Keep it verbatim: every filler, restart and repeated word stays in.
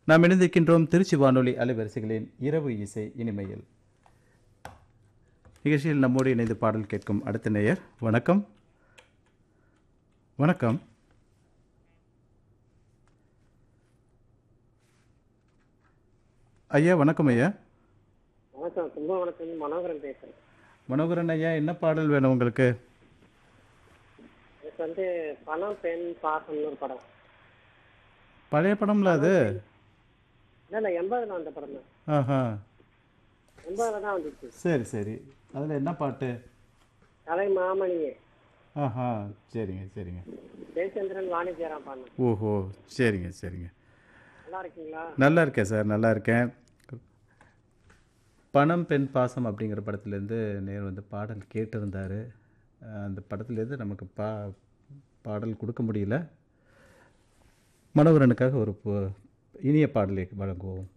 நாம் இணைந்திருக்கின்றோம் திருச்சி வானொலி அலைவரிசைகளின் இரவு இசை இனிமையில். நிகழ்ச்சியில் நம்மோடு இணைந்து பாடல் கேட்கும் அடுத்த நேயர். வணக்கம். வணக்கம். ஐயா வணக்கம். ஐயா வணக்கம். ரொம்ப வணக்கம். மனோகரன் பேசுறேன். மனோகரன் ஐயா, என்ன பாடல் வேணும் உங்களுக்கு? எனக்கு வந்து பணம் பெண் பாசம்னு ஒரு படம். பழைய படம்ல அது? இல்ல இல்ல எண்பதுல வந்த படம் தான். ஆஹா, எண்பதுல தான் வந்துச்சு. சரி சரி. அதில் என்ன பாட்டு? கலை மாமணியே ஆஹா, சரிங்க சரிங்க. ஜெயச்சந்திரன் வாணிஜ்யராம் பாடணும். ஓஹோ, சரிங்க சரிங்க. நல்லா இருக்கீங்களா? நல்லா இருக்கேன் சார், நல்லா இருக்கேன். பணம் பெண் பாசம் அப்படிங்கிற படத்துலேருந்து நேர் வந்து பாடல் கேட்டிருந்தார். அந்த படத்துலேருந்து நமக்கு பா பாடல் கொடுக்க முடியல. மனோகரனுக்காக ஒரு பு- இனிய பாடலை வழங்குவோம்.